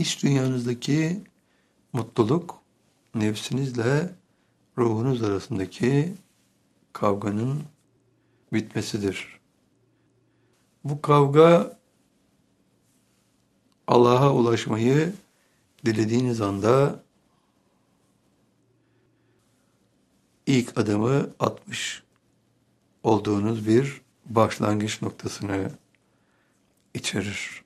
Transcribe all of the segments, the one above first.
İç dünyanızdaki mutluluk, nefsinizle ruhunuz arasındaki kavganın bitmesidir. Bu kavga Allah'a ulaşmayı dilediğiniz anda ilk adımı atmış olduğunuz bir başlangıç noktasını içerir.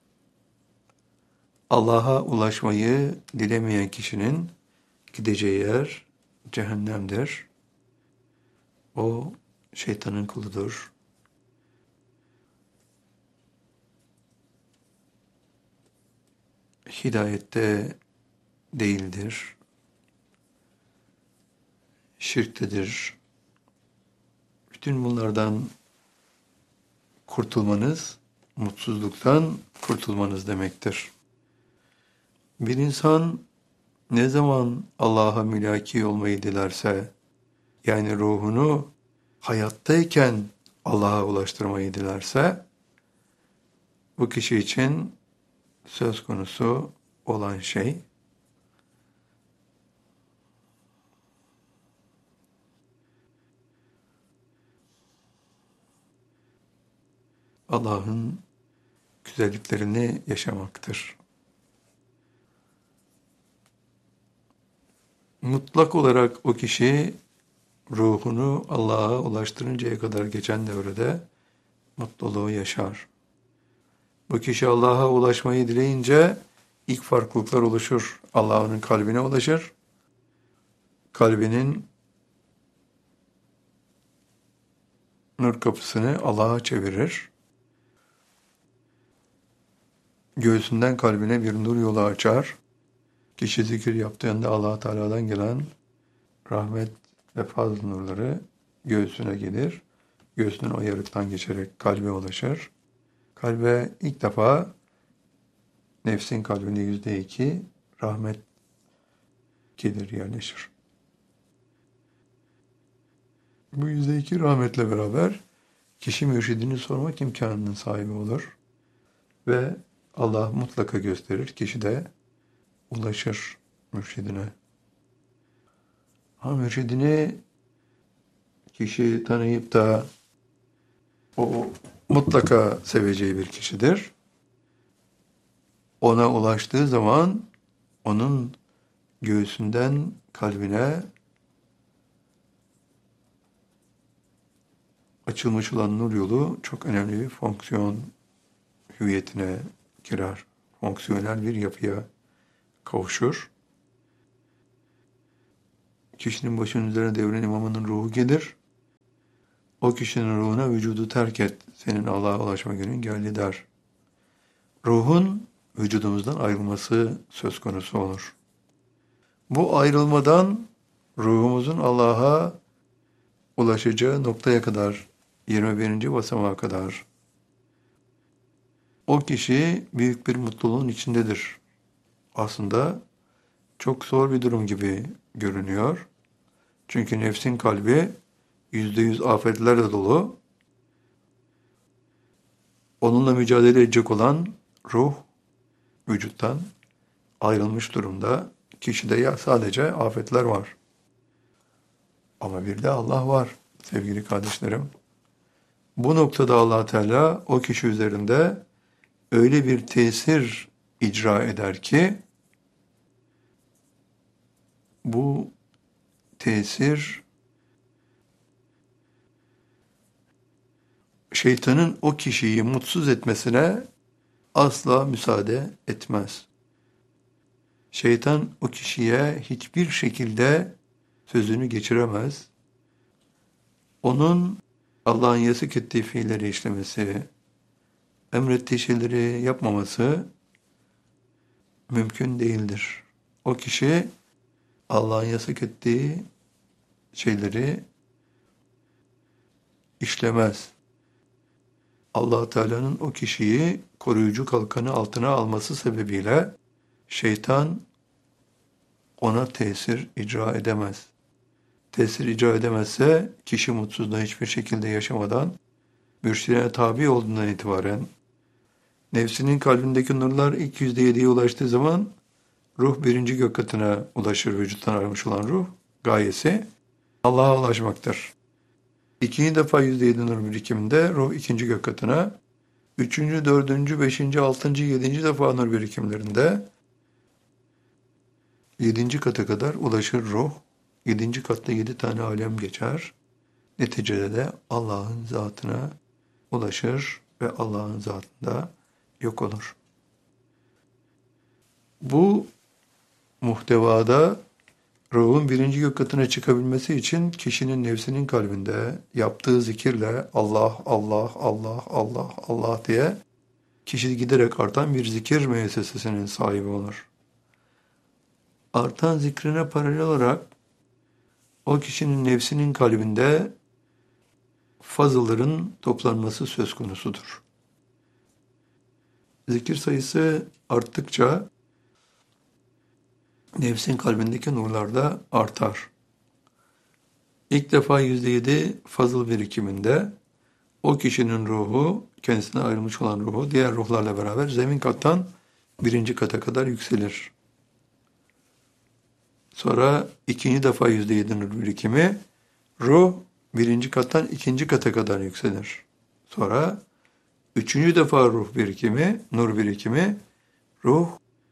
Allah'a ulaşmayı dilemeyen kişinin gideceği yer cehennemdir. O şeytanın kuludur. Hidayette değildir. Şirktedir. Bütün bunlardan kurtulmanız, mutsuzluktan kurtulmanız demektir. Bir insan ne zaman Allah'a mülaki olmayı dilerse, yani ruhunu hayattayken Allah'a ulaştırmayı dilerse, bu kişi için söz konusu olan şey, Allah'ın güzelliklerini yaşamaktır. Mutlak olarak o kişi ruhunu Allah'a ulaştırıncaya kadar geçen devrede mutluluğu yaşar. Bu kişi Allah'a ulaşmayı dileyince ilk farklılıklar oluşur. Allah onun kalbine ulaşır. Kalbinin nur kapısını Allah'a çevirir. Göğsünden kalbine bir nur yolu açar. Kişi zikir yaptığında Allah Teala'dan gelen rahmet ve fazl nurları göğsüne gelir. Göğsünün o yarıktan geçerek kalbe ulaşır. Kalbe ilk defa nefsin kalbine %2 rahmet gelir, yerleşir. Bu %2 rahmetle beraber kişi mürşidini sormak imkanının sahibi olur. Ve Allah mutlaka gösterir. Kişi de ulaşır mürşidine. Mürşidini kişi tanıyıp da o mutlaka seveceği bir kişidir. Ona ulaştığı zaman onun göğsünden kalbine açılmış olan nur yolu çok önemli bir fonksiyon hüviyetine girer. Fonksiyonel bir yapıya kavuşur. Kişinin başının üzerine devren imamının ruhu gelir. O kişinin ruhuna vücudu terk et. Senin Allah'a ulaşma günün geldi der. Ruhun vücudumuzdan ayrılması söz konusu olur. Bu ayrılmadan ruhumuzun Allah'a ulaşacağı noktaya kadar, 21. basamağa kadar o kişi büyük bir mutluluğun içindedir. Aslında çok zor bir durum gibi görünüyor. Çünkü nefsin kalbi %100 afetlerle dolu. Onunla mücadele edecek olan ruh vücuttan ayrılmış durumda. Kişide ya sadece afetler var. Ama bir de Allah var sevgili kardeşlerim. Bu noktada Allah Teala o kişi üzerinde öyle bir tesir icra eder ki bu tesir şeytanın o kişiyi mutsuz etmesine asla müsaade etmez. Şeytan o kişiye hiçbir şekilde sözünü geçiremez. Onun Allah'ın yasak ettiği fiilleri işlemesi, emrettiği şeyleri yapmaması mümkün değildir. O kişi Allah'ın yasak ettiği şeyleri işlemez. Allah Teala'nın o kişiyi koruyucu kalkanı altına alması sebebiyle şeytan ona tesir icra edemez. Tesir icra edemezse kişi mutsuzluğa hiçbir şekilde yaşamadan mürşidine tabi olduğundan itibaren Nefsinin kalbindeki nurlar ilk %7'ye ulaştığı zaman ruh birinci gök katına ulaşır, vücuttan ayrılmış olan ruh. Gayesi Allah'a ulaşmaktır. İkinci defa %7 nur birikiminde ruh ikinci gök katına, üçüncü, dördüncü, beşinci, altıncı, yedinci defa nur birikimlerinde yedinci kata kadar ulaşır ruh. Yedinci katta 7 tane alem geçer. Neticede de Allah'ın zatına ulaşır ve Allah'ın zatında yok olur. Bu muhtevada ruhun birinci gök katına çıkabilmesi için kişinin nefsinin kalbinde yaptığı zikirle Allah, Allah, Allah, Allah, Allah diye kişi giderek artan bir zikir müessesesinin sahibi olur. Artan zikrine paralel olarak o kişinin nefsinin kalbinde fazılların toplanması söz konusudur. Zikir sayısı arttıkça nefsin kalbindeki nurlar da artar. İlk defa %7 fazıl birikiminde o kişinin ruhu, kendisine ayrılmış olan ruhu diğer ruhlarla beraber zemin kattan birinci kata kadar yükselir. Sonra ikinci defa %7 nur birikimi, ruh birinci kattan ikinci kata kadar yükselir. Sonra üçüncü defa ruh birikimi, nur birikimi, ruh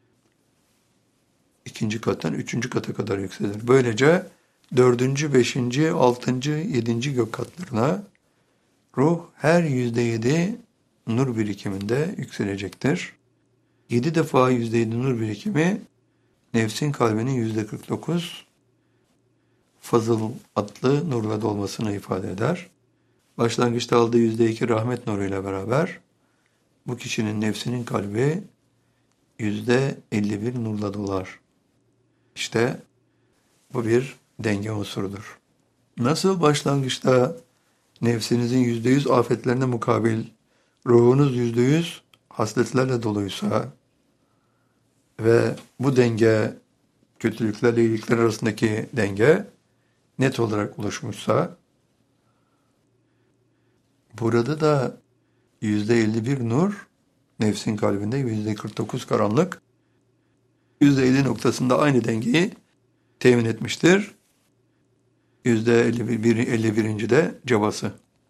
ikinci kattan üçüncü kata kadar yükselir. Böylece dördüncü, beşinci, altıncı, yedinci gök katlarına ruh her %7 nur birikiminde yükselecektir. 7 defa %7 nur birikimi nefsin kalbinin %49 fazıl adlı nurla dolmasını ifade eder. Başlangıçta aldığı %2 rahmet nuruyla beraber bu kişinin nefsinin kalbi %51 nurla dolar. İşte bu bir denge unsurudur. Nasıl başlangıçta nefsinizin %100 afetlerine mukabil ruhunuz %100 hasletlerle doluysa ve bu denge kötülüklerle iyilikler arasındaki denge net olarak oluşmuşsa burada da %51 nur nefsin kalbinde %49 karanlık %50 noktasında aynı dengeyi temin etmiştir. %51. de cabası.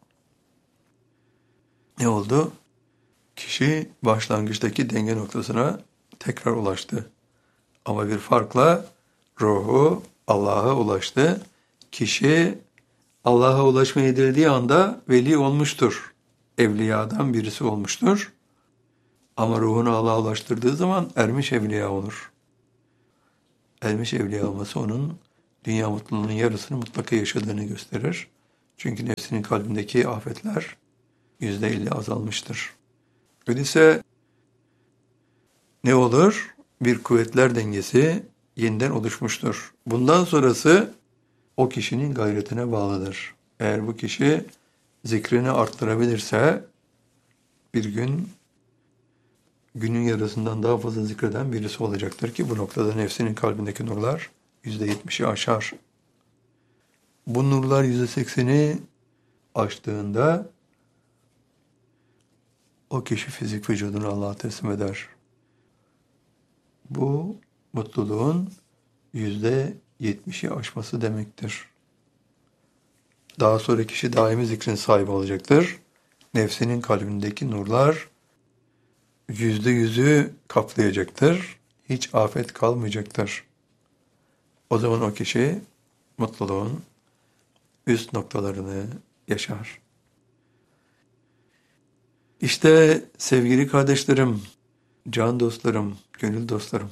Ne oldu? Kişi başlangıçtaki denge noktasına tekrar ulaştı. Ama bir farkla ruhu Allah'a ulaştı. Kişi Allah'a ulaşmayı dilediği anda veli olmuştur. Evliyadan birisi olmuştur. Ama ruhunu Allah'a ulaştırdığı zaman ermiş evliya olur. Ermiş evliya olması onun dünya mutluluğunun yarısını mutlaka yaşadığını gösterir. Çünkü nefsinin kalbindeki afetler %50 azalmıştır. Öyleyse ne olur? Bir kuvvetler dengesi yeniden oluşmuştur. Bundan sonrası o kişinin gayretine bağlıdır. Eğer bu kişi zikrini arttırabilirse bir gün günün yarısından daha fazla zikreden birisi olacaktır ki bu noktada nefsinin kalbindeki nurlar %70'i aşar. Bu nurlar %80'i aştığında o kişi fizik vücudunu Allah'a teslim eder. Bu mutluluğun %70'i aşması demektir. Daha sonra kişi daimi zikrin sahibi olacaktır. Nefsinin kalbindeki nurlar %100'ü kaplayacaktır. Hiç afet kalmayacaktır. O zaman o kişi mutluluğun üst noktalarını yaşar. İşte sevgili kardeşlerim, can dostlarım, gönül dostlarım,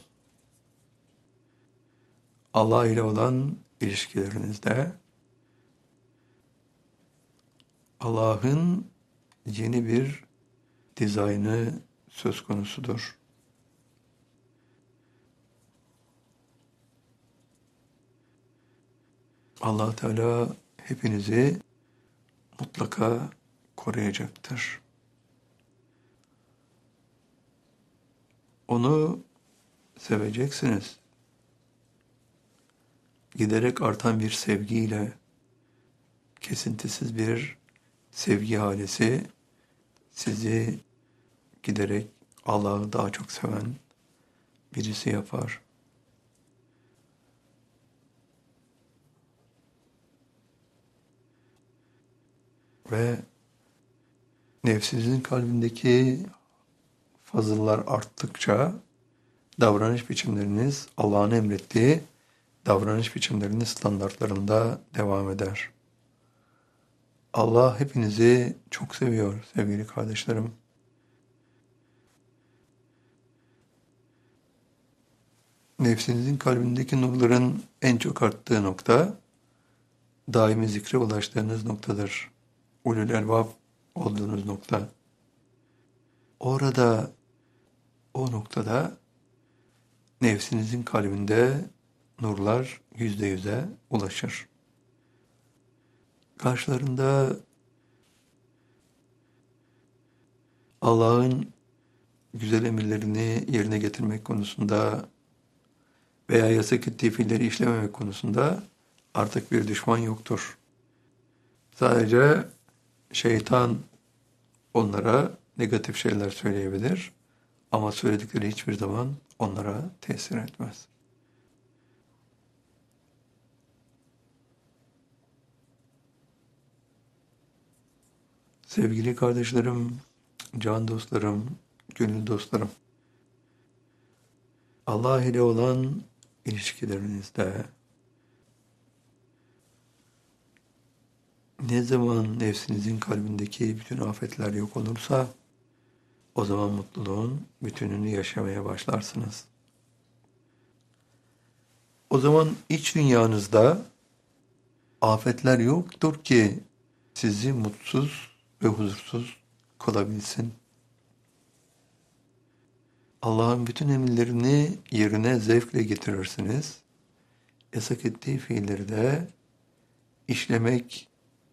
Allah ile olan ilişkilerinizde Allah'ın yeni bir dizaynı söz konusudur. Allah Teala hepinizi mutlaka koruyacaktır. Onu seveceksiniz. Giderek artan bir sevgiyle, kesintisiz bir sevgi halisi sizi giderek Allah'ı daha çok seven birisi yapar. Ve nefsinizin kalbindeki fazıllar arttıkça davranış biçimleriniz Allah'ın emrettiği davranış biçimlerinin standartlarında devam eder. Allah hepinizi çok seviyor sevgili kardeşlerim. Nefsinizin kalbindeki nurların en çok arttığı nokta, daimi zikre ulaştığınız noktadır. Ulul elbab olduğunuz nokta. Orada, o noktada nefsinizin kalbinde nurlar %100'e ulaşır. Karşılarında Allah'ın güzel emirlerini yerine getirmek konusunda veya yasak ettiği fiilleri işlememek konusunda artık bir düşman yoktur. Sadece şeytan onlara negatif şeyler söyleyebilir ama söyledikleri hiçbir zaman onlara tesir etmez. Sevgili kardeşlerim, can dostlarım, gönül dostlarım, Allah ile olan ilişkilerinizde ne zaman nefsinizin kalbindeki bütün afetler yok olursa o zaman mutluluğun bütününü yaşamaya başlarsınız. O zaman iç dünyanızda afetler yoktur ki sizi mutsuz ve huzursuz kılabilsin. Allah'ın bütün emirlerini yerine zevkle getirirsiniz. Yasak ettiği fiilleri de işlemek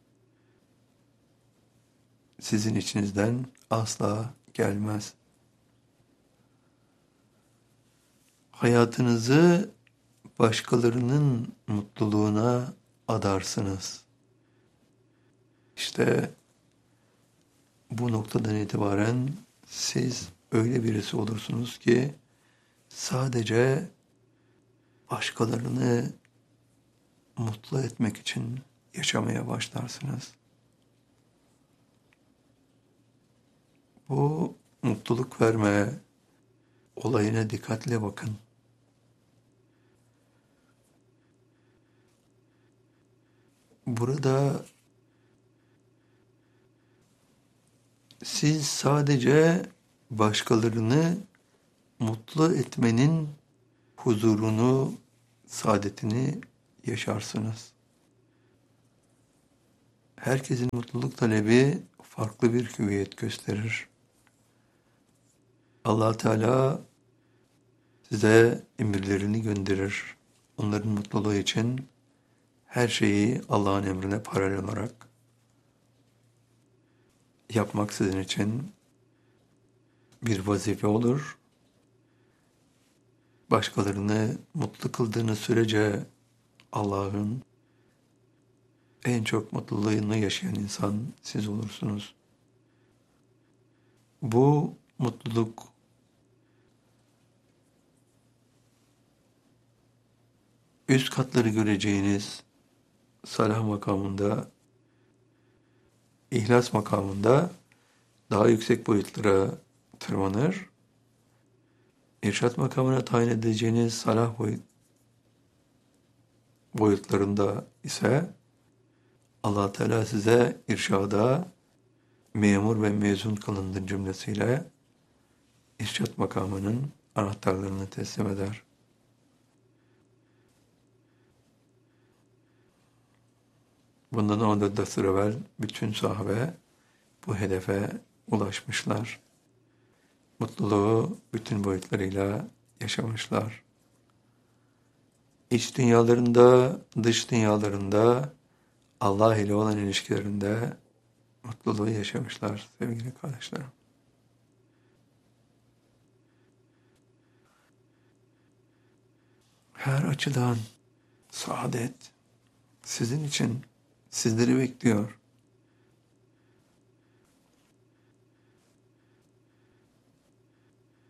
sizin içinizden asla gelmez. Hayatınızı başkalarının mutluluğuna adarsınız. İşte bu noktadan itibaren siz öyle birisi olursunuz ki sadece başkalarını mutlu etmek için yaşamaya başlarsınız. Bu mutluluk verme olayına dikkatle bakın. Burada siz sadece başkalarını mutlu etmenin huzurunu, saadetini yaşarsınız. Herkesin mutluluk talebi farklı bir hüviyet gösterir. Allah Teala size emirlerini gönderir. Onların mutluluğu için her şeyi Allah'ın emrine paralel olarak yapmak sizin için bir vazife olur. Başkalarını mutlu kıldığınız sürece Allah'ın en çok mutluluğunu yaşayan insan siz olursunuz. Bu mutluluk üst katları göreceğiniz salah makamında, ihlas makamında daha yüksek boyutlara tırmanır. İrşad makamına tayin edeceğiniz salah boyutlarında ise Allah Teala size irşada memur ve mezun kılındı cümlesiyle irşad makamının anahtarlarını teslim eder. Bundan 14 asır evvel bütün sahabe bu hedefe ulaşmışlar. Mutluluğu bütün boyutlarıyla yaşamışlar. İç dünyalarında, dış dünyalarında, Allah ile olan ilişkilerinde mutluluğu yaşamışlar sevgili kardeşlerim. Her açıdan saadet sizin için sizleri bekliyor.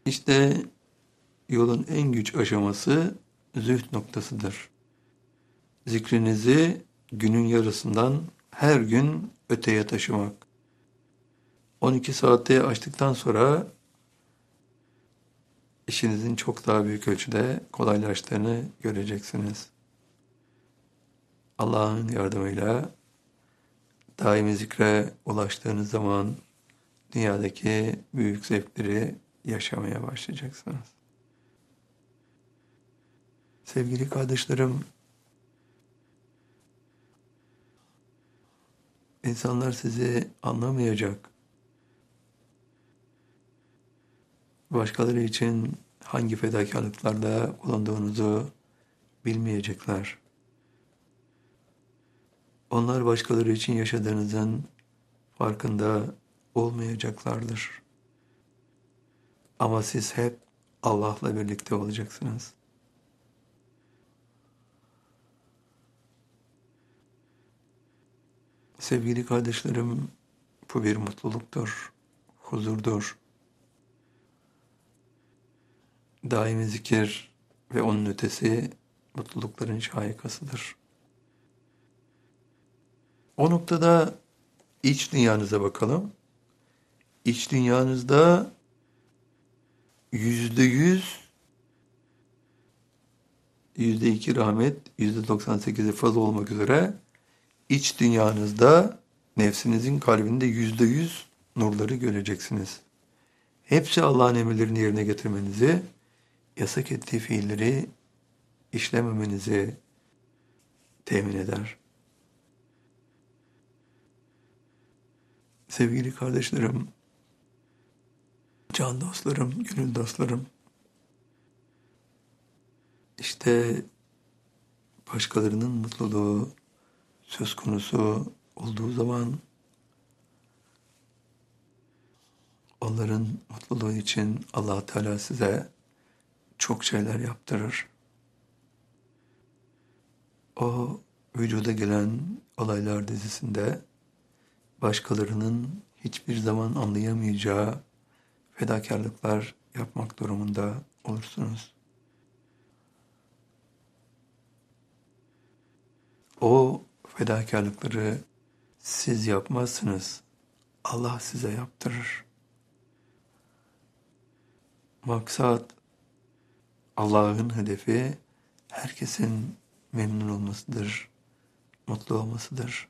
İşte yolun en güç aşaması zühd noktasıdır. Zikrinizi günün yarısından her gün öteye taşımak. 12 saatte açtıktan sonra işinizin çok daha büyük ölçüde kolaylaştığını göreceksiniz. Allah'ın yardımıyla daimi zikre ulaştığınız zaman dünyadaki büyük zevkleri yaşamaya başlayacaksınız. Sevgili kardeşlerim, insanlar sizi anlamayacak. Başkaları için hangi fedakarlıklarda bulunduğunuzu bilmeyecekler. Onlar başkaları için yaşadığınızın farkında olmayacaklardır. Ama siz hep Allah'la birlikte olacaksınız. Sevgili kardeşlerim, bu bir mutluluktur, huzurdur. Daimi zikir ve onun ötesi mutlulukların şahikasıdır. O noktada iç dünyanıza bakalım. İç dünyanızda %100, %2 rahmet, %98'i fazla olmak üzere iç dünyanızda nefsinizin kalbinde %100 nurları göreceksiniz. Hepsi Allah'ın emirlerini yerine getirmenizi, yasak ettiği fiilleri işlememenizi temin eder. Sevgili kardeşlerim, can dostlarım, gönül dostlarım, işte başkalarının mutluluğu söz konusu olduğu zaman onların mutluluğu için Allah Teala size çok şeyler yaptırır. O vücuda gelen olaylar dizisinde başkalarının hiçbir zaman anlayamayacağı fedakarlıklar yapmak durumunda olursunuz. O fedakarlıkları siz yapmazsınız. Allah size yaptırır. Maksat Allah'ın hedefi herkesin memnun olmasıdır, mutlu olmasıdır.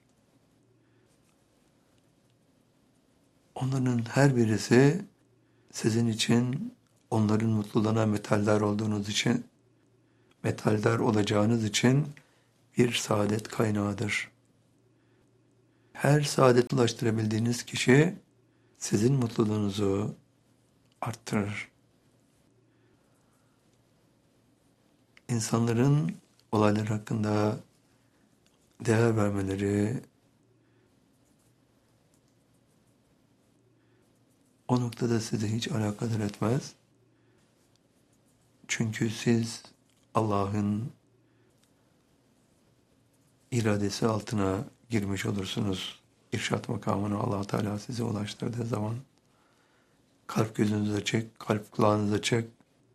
Onların her birisi sizin için, onların mutluluğuna metaldar olduğunuz için, metaldar olacağınız için bir saadet kaynağıdır. Her saadet ulaştırabildiğiniz kişi sizin mutluluğunuzu arttırır. İnsanların olaylar hakkında değer vermeleri o noktada sizi hiç alakadar etmez. Çünkü siz Allah'ın iradesi altına girmiş olursunuz. İrşad makamına Allah Teala sizi ulaştırdığı zaman kalp gözünüz açık, kalp kulağınız açık,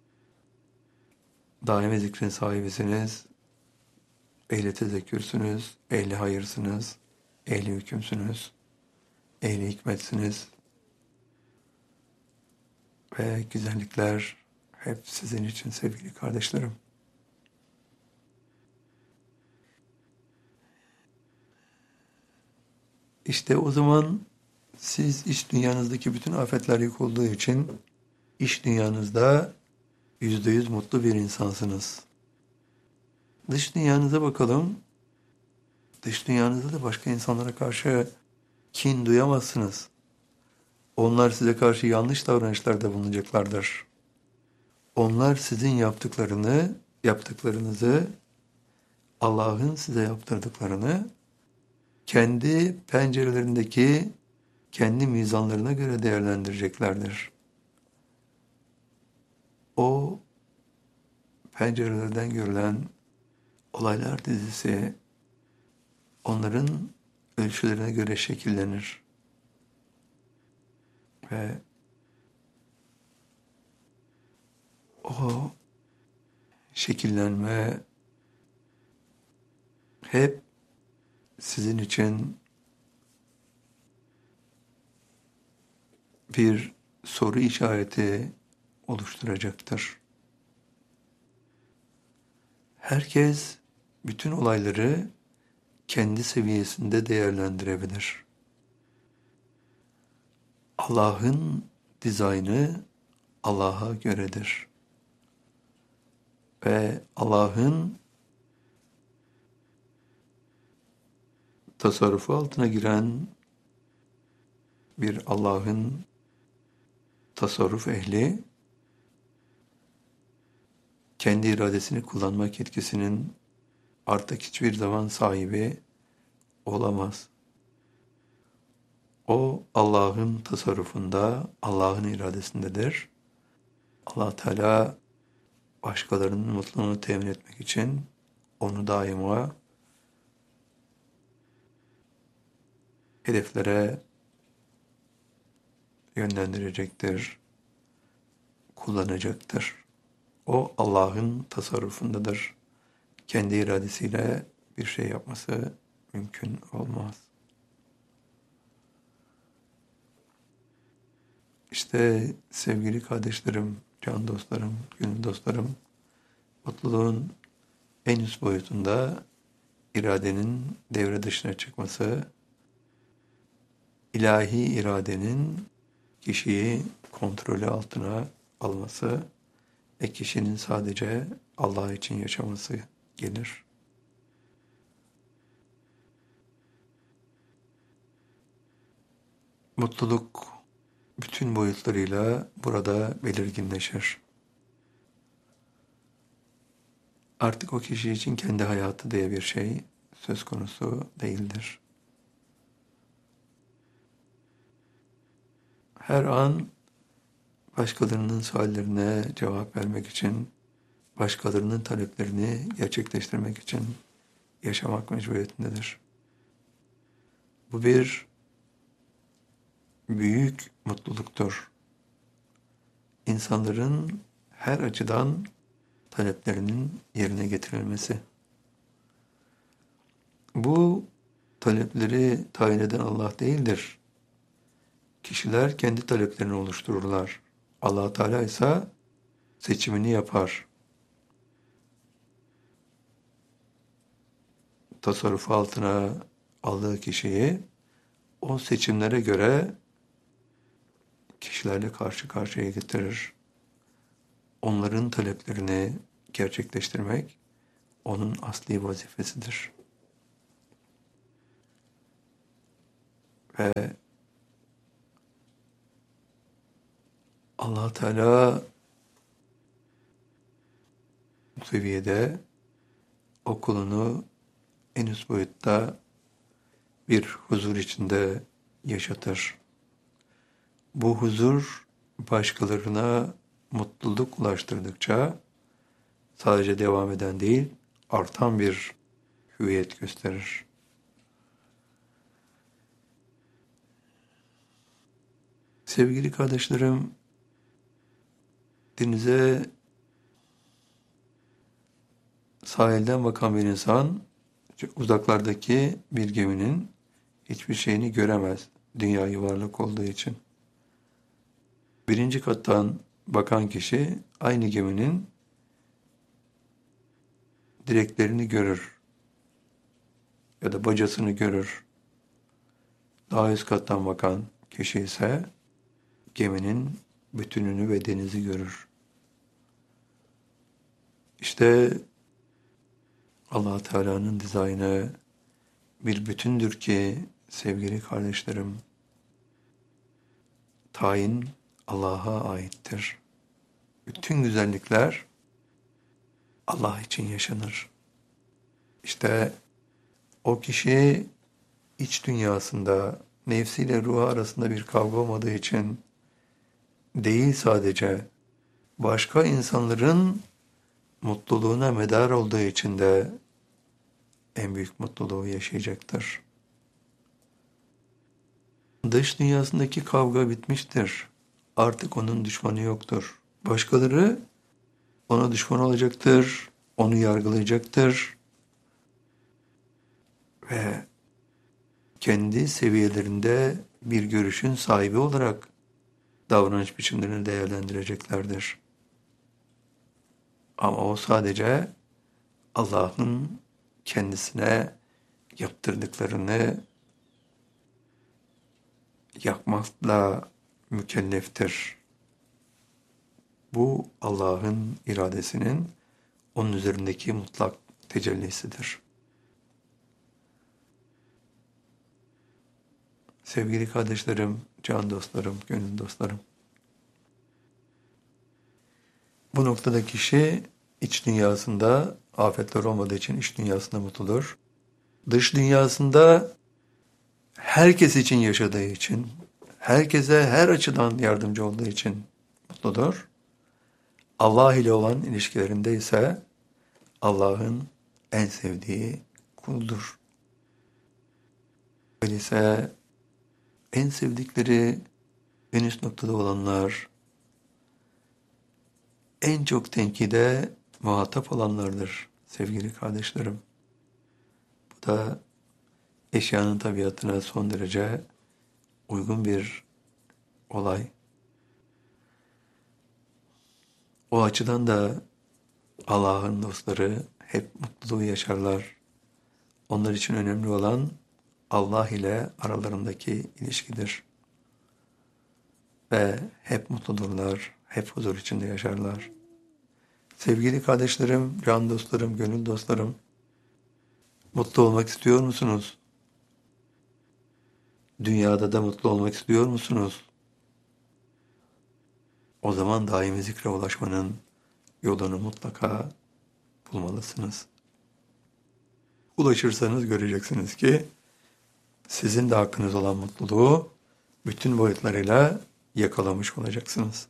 daimi zikrin sahibisiniz, ehli tezekkürsünüz, ehli hayırsınız, ehli hükümsünüz, ehli hikmetsiniz ve güzellikler hep sizin için sevgili kardeşlerim. İşte o zaman siz iç dünyanızdaki bütün afetler yok olduğu için iç dünyanızda %100 mutlu bir insansınız. Dış dünyanıza bakalım. Dış dünyanızda da başka insanlara karşı kin duyamazsınız. Onlar size karşı yanlış davranışlarda bulunacaklardır. Onlar sizin yaptıklarınızı, Allah'ın size yaptırdıklarını kendi pencerelerindeki kendi mizanlarına göre değerlendireceklerdir. O pencerelerden görülen olaylar dizisi onların ölçülerine göre şekillenir. Ve o şekillenme hep sizin için bir soru işareti oluşturacaktır. Herkes bütün olayları kendi seviyesinde değerlendirebilir. Allah'ın dizaynı Allah'a göredir. Ve Allah'ın tasarrufu altına giren bir Allah'ın tasarruf ehli, kendi iradesini kullanmak yetkisinin artık hiçbir zaman sahibi olamaz. O Allah'ın tasarrufunda, Allah'ın iradesindedir. Allah Teala başkalarının mutluluğunu temin etmek için onu daima hedeflere yönlendirecektir, kullanacaktır. O Allah'ın tasarrufundadır. Kendi iradesiyle bir şey yapması mümkün olmaz. İşte sevgili kardeşlerim, can dostlarım, gönül dostlarım, mutluluğun en üst boyutunda iradenin devre dışına çıkması, ilahi iradenin kişiyi kontrolü altına alması ve kişinin sadece Allah için yaşaması gelir. Mutluluk bütün boyutlarıyla burada belirginleşir. Artık o kişi için kendi hayatı diye bir şey söz konusu değildir. Her an başkalarının suallerine cevap vermek için, başkalarının taleplerini gerçekleştirmek için yaşamak mecburiyetindedir. Bu bir büyük mutluluktur. İnsanların her açıdan taleplerinin yerine getirilmesi. Bu talepleri tayin eden Allah değildir. Kişiler kendi taleplerini oluştururlar. Allah Teala ise seçimini yapar. Tasarrufu altına aldığı kişiyi o seçimlere göre kişilerle karşı karşıya getirir. Onların taleplerini gerçekleştirmek onun asli vazifesidir. Ve Allah Teala bu seviyede o kulunu en üst boyutta bir huzur içinde yaşatır. Bu huzur başkalarına mutluluk ulaştırdıkça sadece devam eden değil, artan bir hüviyet gösterir. Sevgili kardeşlerim, denize sahilden bakan bir insan, uzaklardaki bir geminin hiçbir şeyini göremez, dünya yuvarlak olduğu için. Birinci kattan bakan kişi aynı geminin direklerini görür ya da bacasını görür. Daha üst kattan bakan kişi ise geminin bütününü ve denizi görür. İşte Allah Teala'nın dizaynı bir bütündür ki sevgili kardeşlerim, tayin Allah'a aittir. Bütün güzellikler Allah için yaşanır. İşte o kişi iç dünyasında nefsiyle ruhu arasında bir kavga olmadığı için değil, sadece başka insanların mutluluğuna medar olduğu için de en büyük mutluluğu yaşayacaktır. Dış dünyasındaki kavga bitmiştir. Artık onun düşmanı yoktur. Başkaları ona düşman olacaktır, onu yargılayacaktır ve kendi seviyelerinde bir görüşün sahibi olarak davranış biçimlerini değerlendireceklerdir. Ama o sadece Allah'ın kendisine yaptırdıklarını yapmakla mükelleftir. Bu Allah'ın iradesinin onun üzerindeki mutlak tecellisidir. Sevgili kardeşlerim, can dostlarım, gönül dostlarım. Bu noktada kişi iç dünyasında afetler olmadığı için iç dünyasında mutludur. Dış dünyasında herkes için yaşadığı için, herkese her açıdan yardımcı olduğu için mutludur. Allah ile olan ilişkilerinde ise Allah'ın en sevdiği kuludur. Öyleyse en sevdikleri en üst noktada olanlar, en çok tenkide muhatap olanlardır sevgili kardeşlerim. Bu da eşyanın tabiatına son derece uygun bir olay. O açıdan da Allah'ın dostları hep mutluluğu yaşarlar. Onlar için önemli olan Allah ile aralarındaki ilişkidir. Ve hep mutludurlar, hep huzur içinde yaşarlar. Sevgili kardeşlerim, can dostlarım, gönül dostlarım, mutlu olmak istiyor musunuz? Dünyada da mutlu olmak istiyor musunuz? O zaman daimi zikre ulaşmanın yolunu mutlaka bulmalısınız. Ulaşırsanız göreceksiniz ki sizin de hakkınız olan mutluluğu bütün boyutlarıyla yakalamış olacaksınız.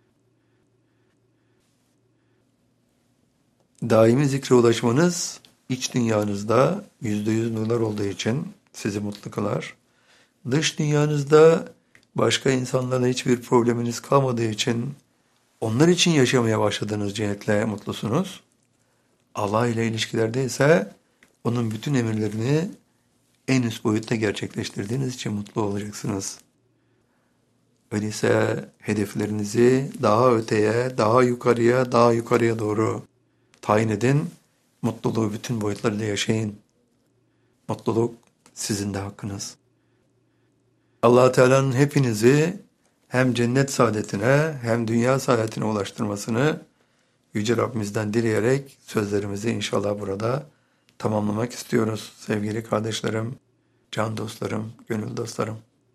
Daimi zikre ulaşmanız iç dünyanızda %100 nurlar olduğu için sizi mutlu kılar. Dış dünyanızda başka insanlarla hiçbir probleminiz kalmadığı için onlar için yaşamaya başladığınız cihetle mutlusunuz. Allah ile ilişkilerde ise onun bütün emirlerini en üst boyutta gerçekleştirdiğiniz için mutlu olacaksınız. Öyleyse hedeflerinizi daha öteye, daha yukarıya doğru tayin edin. Mutluluğu bütün boyutlarıyla yaşayın. Mutluluk sizin de hakkınız. Allah Teala'nın hepinizi hem cennet saadetine hem dünya saadetine ulaştırmasını Yüce Rabbimizden dileyerek sözlerimizi inşallah burada tamamlamak istiyoruz sevgili kardeşlerim, can dostlarım, gönül dostlarım.